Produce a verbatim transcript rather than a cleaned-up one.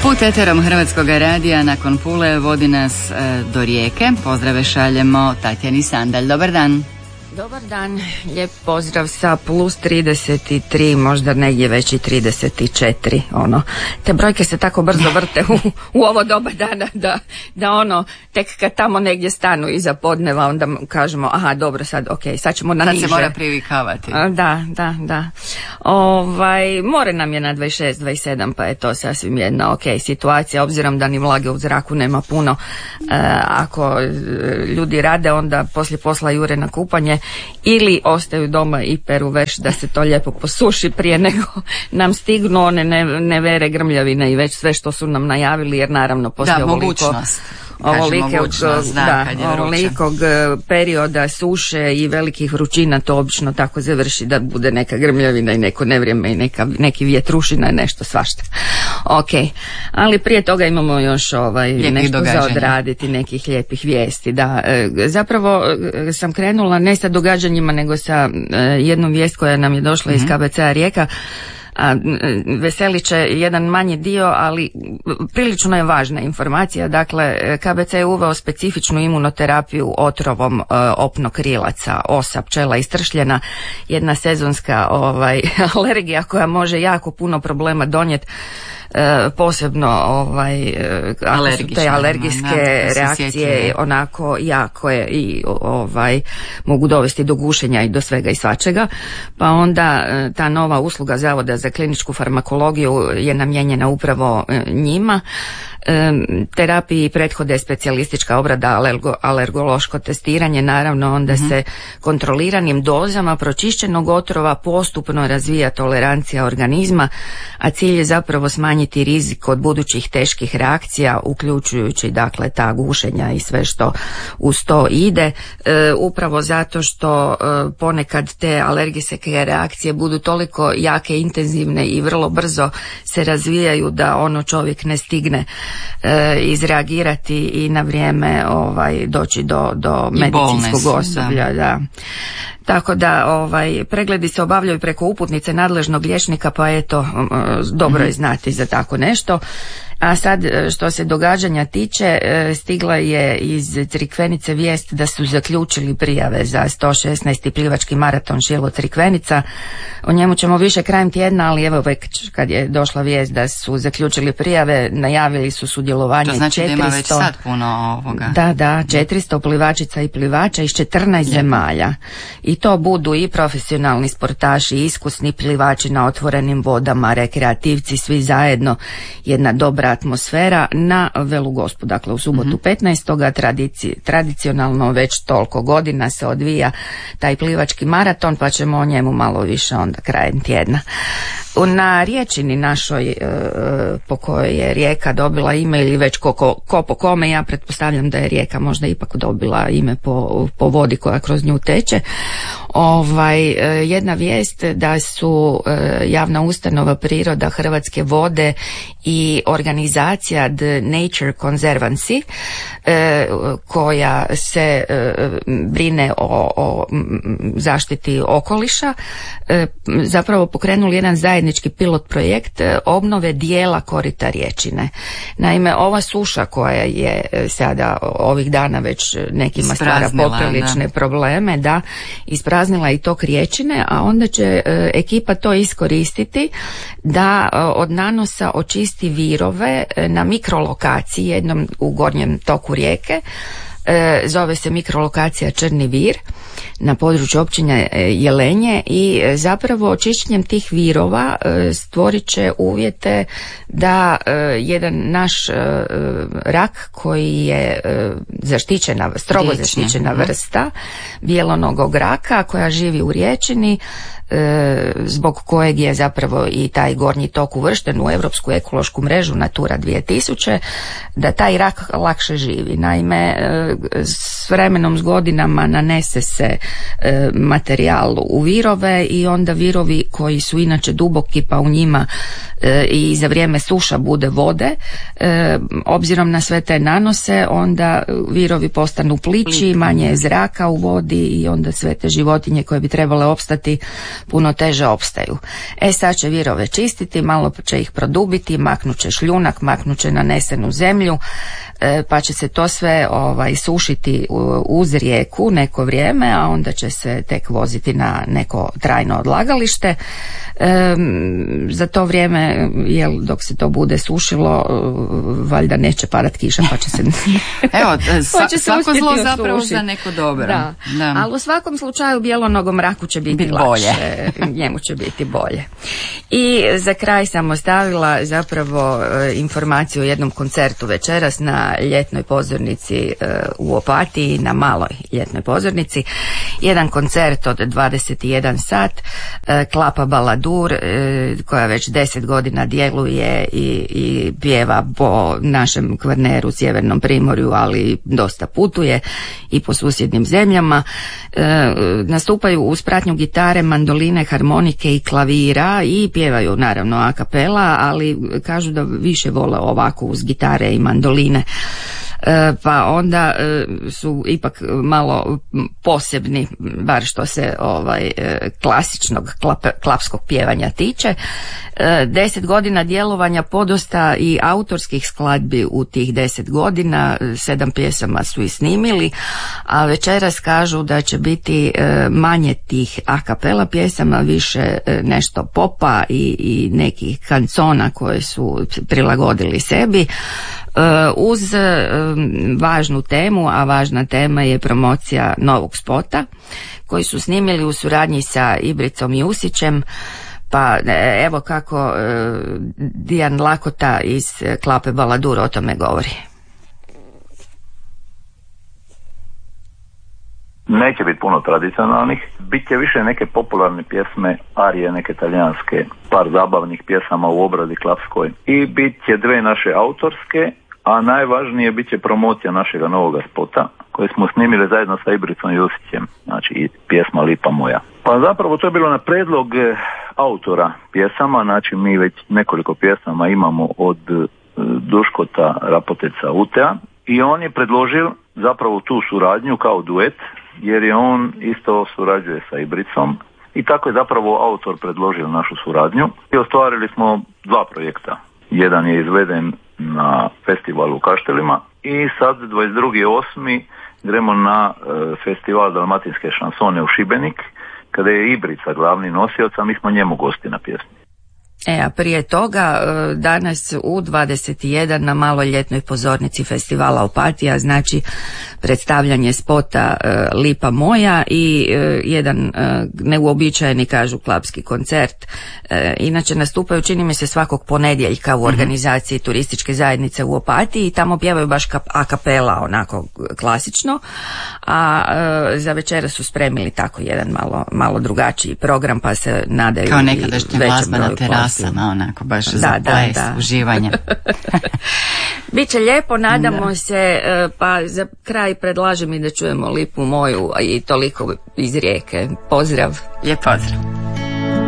Put eterom Hrvatskog radija nakon Pule vodi nas e, do Rijeke. Pozdrave šaljemo Tatjani Sandalj. Dobar dan. Dobar dan, lijep pozdrav sa plus trideset tri, možda negdje već i trideset četiri, ono. Te brojke se tako brzo vrte u, u ovo doba dana da, da ono, tek kad tamo negdje stanu iza podneva, onda kažemo, aha, dobro, sad, ok, sad ćemo na niže. Sad se mora privikavati. Da, da, da. Ovaj, more nam je na dvadeset šest dvadeset sedam, pa je to sasvim jedna ok situacija, obzirom da ni vlage u zraku nema puno. E, ako ljudi rade, onda poslije posla jure na kupanje ili ostaju doma i peru veš da se to lijepo posuši prije nego nam stignu one nevere, grmljavine i već sve što su nam najavili, jer naravno poslije da, ovoliko, mogućnost. ovolikog, da, da, ovolikog perioda suše i velikih vrućina to obično tako završi da bude neka grmljavina i neko nevrijeme i neka, neki vjetrušina i nešto svašta. Ok, ali prije toga imamo još ovaj, nešto događanja za odraditi, nekih lijepih vijesti. Da, zapravo sam krenula ne sa događanjima nego sa jednom vijest koja nam je došla mm-hmm. iz K B C-a Rijeka. A, veselit će jedan manji dio, ali prilično je važna informacija. Dakle, K B C je uveo specifičnu imunoterapiju otrovom e, opnokrilaca, osa, pčela istršljena, jedna sezonska ovaj, alergija koja može jako puno problema donijeti. E, posebno ovaj, ako su te alergijske da, reakcije onako jako je i ovaj, mogu dovesti do gušenja i do svega i svačega, pa onda ta nova usluga Zavoda za kliničku farmakologiju je namijenjena upravo njima. E, terapiji prethode specijalistička obrada, alergo, alergološko testiranje, naravno onda mm-hmm. se kontroliranim dozama pročišćenog otrova postupno razvija tolerancija organizma, a cilj je zapravo smanjiti rizik od budućih teških reakcija, uključujući dakle ta gušenja i sve što uz to ide, e, upravo zato što e, ponekad te alergijske reakcije budu toliko jake, intenzivne i vrlo brzo se razvijaju da ono čovjek ne stigne E, izreagirati i na vrijeme ovaj, doći do, do medicinskog osoblja. Da. Da. Tako da ovaj, pregledi se obavljaju preko uputnice nadležnog liječnika, pa eto, dobro je znati za tako nešto. A sad što se događanja tiče, stigla je iz Crikvenice vijest da su zaključili prijave za sto šesnaesti plivački maraton Šilo Crikvenica. O njemu ćemo više krajem tjedna, ali evo već kad je došla vijest da su zaključili prijave, najavili su sudjelovanje četristo. To znači četristo, da ima već sad puno ovoga. Da, da, četristo plivačica i plivača iz četrnaest zemalja. I to budu i profesionalni sportaši, iskusni plivači na otvorenim vodama, rekreativci, svi zajedno, jedna dobra atmosfera na Velu Gospu, dakle u subotu mm-hmm. petnaestoga Tradici, tradicionalno već toliko godina se odvija taj plivački maraton, pa ćemo o njemu malo više onda krajem tjedna. Na riječini našoj po kojoj je Rijeka dobila ime, ili već ko, ko, ko po kome, ja pretpostavljam da je Rijeka možda ipak dobila ime po, po vodi koja kroz nju teče. Ovaj, jedna vijest da su javna ustanova Priroda, Hrvatske vode i organizacija The Nature Conservancy koja se brine o, o zaštiti okoliša zapravo pokrenuli jedan zajednički pilot projekt obnove dijela korita riječine. Naime, ova suša koja je sada ovih dana već nekima stvara poprilične da. probleme, da, ispraznila i tok riječine, a onda će e, ekipa to iskoristiti da e, od nanosa očisti virove e, na mikrolokaciji jednom u gornjem toku rijeke. E, zove se mikrolokacija Črni vir na području općine Jelenje i zapravo očišćenjem tih virova stvorit će uvjete da jedan naš rak koji je zaštićena, strogo Riječni. zaštićena vrsta bijelonogog raka koja živi u Riječini, zbog kojeg je zapravo i taj gornji tok uvršten u Europsku ekološku mrežu Natura dvije tisuće, da taj rak lakše živi. Naime, s vremenom, s godinama nanese se materijal u virove i onda virovi koji su inače duboki pa u njima i za vrijeme suša bude vode, obzirom na sve te nanose onda virovi postanu plići, manje je zraka u vodi i onda sve te životinje koje bi trebale opstati puno teže opstaju. E sad će virove čistiti, malo će ih produbiti, maknut će šljunak, maknut će nanesenu zemlju, pa će se to sve ovaj, sušiti uz rijeku neko vrijeme, a onda će se tek voziti na neko trajno odlagalište. E, za to vrijeme, jel, dok se to bude sušilo, valjda neće padat kiša, pa će se evo, sa, pa će se svako zlo osušiti. Zapravo za neko dobro. Da. Da. Ali u svakom slučaju bijelonogom raku će biti Bit lakše, bolje. njemu će biti bolje. I za kraj sam ostavila zapravo e, informaciju o jednom koncertu večeras na ljetnoj pozornici e, u Opatiji, na maloj ljetnoj pozornici. Jedan koncert od dvadeset jedan sat, e, Klapa Baladur, e, koja već deset godina djeluje i, i pjeva po našem Kvarneru, Sjevernom Primorju, ali dosta putuje i po susjednim zemljama. E, nastupaju uz pratnju gitare, mandoline, harmonike i klavira i pjevaju naravno a capella, ali kažu da više vole ovako uz gitare i mandoline. E, pa onda e, su ipak malo posebni, bar što se ovaj e, klasičnog klap, klapskog pjevanja tiče. E, deset godina djelovanja, podosta i autorskih skladbi u tih deset godina, sedam pjesama su i snimili, a večeras kažu da će biti e, manje tih a capella pjesama, više e, nešto popa i, i nekih kancona koje su prilagodili sebi. Uz važnu temu, a važna tema je promocija novog spota koji su snimili u suradnji sa Ibricom Jusićem. Pa evo kako Dijan Lakota iz Klape Baladur o tome govori. Neće biti puno tradicionalnih, bit će više neke popularne pjesme, arije neke talijanske, par zabavnih pjesama u obradi klapskoj i bit će dve naše autorske, a najvažnije bit će promocija našega novoga spota koji smo snimili zajedno sa Ibricom Jusićem, znači i pjesma Lipa moja. Pa zapravo to je bilo na predlog autora pjesama, znači mi već nekoliko pjesama imamo od Duškota Rapoteca Utea i on je predložio zapravo tu suradnju kao duet, jer je on isto surađuje sa Ibricom i tako je zapravo autor predložio našu suradnju i ostvarili smo dva projekta. Jedan je izveden na festivalu u Kaštelima i sad dvadeset drugi osmi gremo na e, festival dalmatinske šansone u Šibenik, kada je Ibrica glavni nosioc, a mi smo njemu gosti na pjesmi. E, a prije toga danas u dvadeset jedan na maloj ljetnoj pozornici festivala Opatija, znači predstavljanje spota Lipa moja i jedan neuobičajeni, kažu, klapski koncert. Inače nastupaju, čini mi se, svakog ponedjeljka u organizaciji turističke zajednice u Opatiji i tamo pjevaju baš a capella, onako klasično, a za večera su spremili tako jedan malo, malo drugačiji program, pa se nadaju kao nekadašnja glazba na terasama, onako baš da, za da, ples, da. uživanje. Biće lijepo, nadamo da. se, pa za kraj predlažem i da čujemo Lipu moju i toliko iz Rijeke. Pozdrav. Lijep pozdrav.